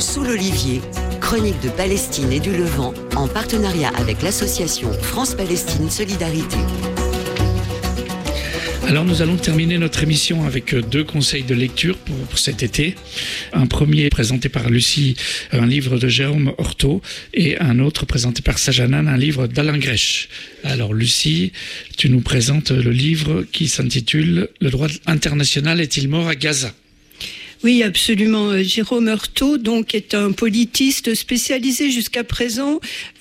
Sous l'Olivier, chronique de Palestine et du Levant, en partenariat avec l'association France-Palestine Solidarité. Alors nous allons terminer notre émission avec 2 conseils de lecture pour cet été. Un premier présenté par Lucie, un livre de Jérôme Horteau, et un autre présenté par Sajanan, un livre d'Alain Grèche. Alors Lucie, tu nous présentes le livre qui s'intitule « Le droit international est-il mort à Gaza ?» Oui, absolument. Jérôme Horteau, donc, est un politiste spécialisé jusqu'à présent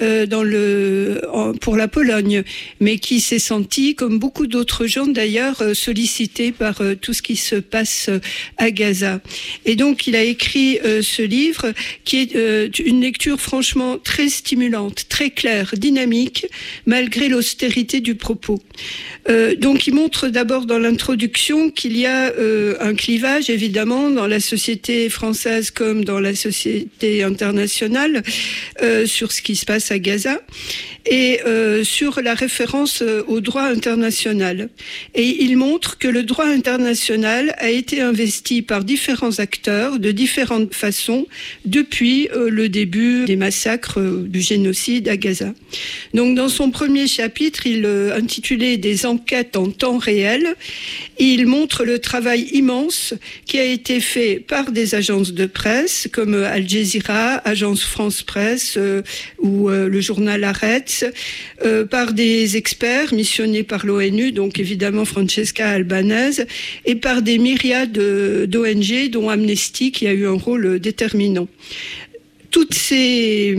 pour la Pologne, mais qui s'est senti, comme beaucoup d'autres gens d'ailleurs, sollicité par tout ce qui se passe à Gaza. Et donc, il a écrit ce livre qui est une lecture franchement très stimulante, très claire, dynamique, malgré l'austérité du propos. Donc, il montre d'abord dans l'introduction qu'il y a un clivage, évidemment, dans la société française comme dans la société internationale sur ce qui se passe à Gaza et sur la référence au droit international. Et il montre que le droit international a été investi par différents acteurs de différentes façons depuis le début des massacres du génocide à Gaza. Donc dans son premier chapitre, il intitulé « Des enquêtes en temps réel », il montre le travail immense qui a été fait par des agences de presse comme Al Jazeera, Agence France Presse ou le journal Haaretz, par des experts missionnés par l'ONU, donc évidemment Francesca Albanese, et par des myriades d'ONG, dont Amnesty, qui a eu un rôle déterminant. Toutes ces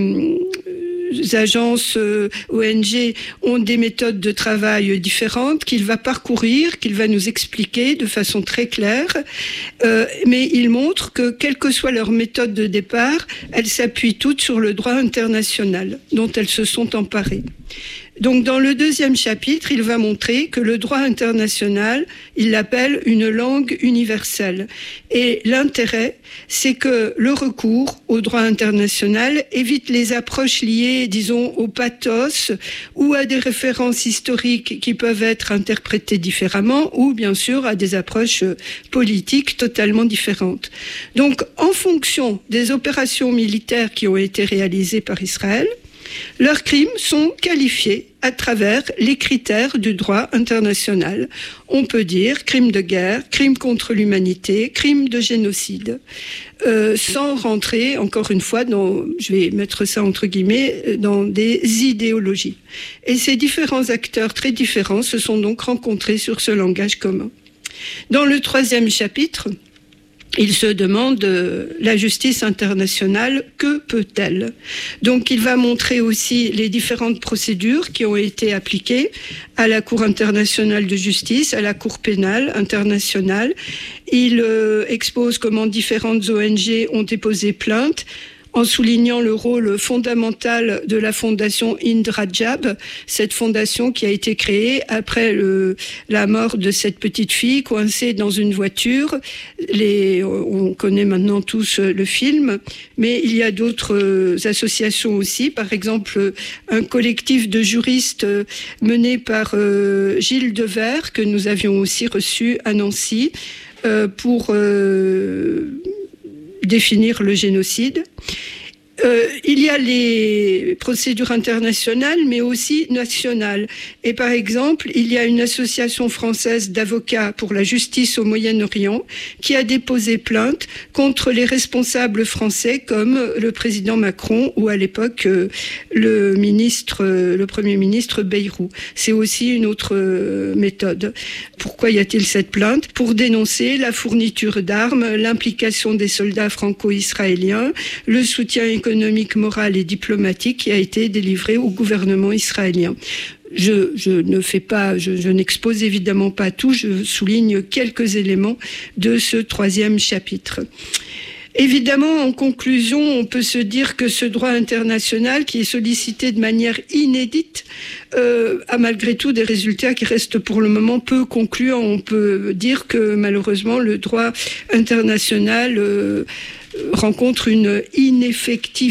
agences ONG ont des méthodes de travail différentes qu'il va parcourir, qu'il va nous expliquer de façon très claire, mais il montre que quelle que soit leur méthode de départ, elles s'appuient toutes sur le droit international dont elles se sont emparées. Donc dans le deuxième chapitre, il va montrer que le droit international, il l'appelle une langue universelle. Et l'intérêt, c'est que le recours au droit international évite les approches liées, disons, au pathos ou à des références historiques qui peuvent être interprétées différemment ou bien sûr à des approches politiques totalement différentes. Donc en fonction des opérations militaires qui ont été réalisées par Israël, leurs crimes sont qualifiés à travers les critères du droit international. On peut dire crimes de guerre, crimes contre l'humanité, crimes de génocide, sans rentrer, encore une fois, je vais mettre ça entre guillemets, dans des idéologies. Et ces différents acteurs très différents se sont donc rencontrés sur ce langage commun. Dans le troisième chapitre, il se demande la justice internationale, que peut-elle? Donc il va montrer aussi les différentes procédures qui ont été appliquées à la Cour internationale de justice, à la Cour pénale internationale. Il expose comment différentes ONG ont déposé plainte, en soulignant le rôle fondamental de la fondation Indrajab, cette fondation qui a été créée après la mort de cette petite fille coincée dans une voiture. On connaît maintenant tous le film, mais il y a d'autres associations aussi, par exemple un collectif de juristes mené par Gilles Devers, que nous avions aussi reçu à Nancy, pour définir le génocide. Il y a les procédures internationales, mais aussi nationales. Et par exemple, il y a une association française d'avocats pour la justice au Moyen-Orient qui a déposé plainte contre les responsables français comme le président Macron ou à l'époque le Premier ministre Bayrou. C'est aussi une autre méthode. Pourquoi y a-t-il cette plainte? Pour dénoncer la fourniture d'armes, l'implication des soldats franco-israéliens, le soutien économique, moral et diplomatique qui a été délivré au gouvernement israélien. Je n'expose évidemment pas tout, je souligne quelques éléments de ce troisième chapitre. Évidemment, en conclusion, on peut se dire que ce droit international, qui est sollicité de manière inédite, a malgré tout des résultats qui restent pour le moment peu concluants. On peut dire que malheureusement, le droit international rencontre une ineffectivité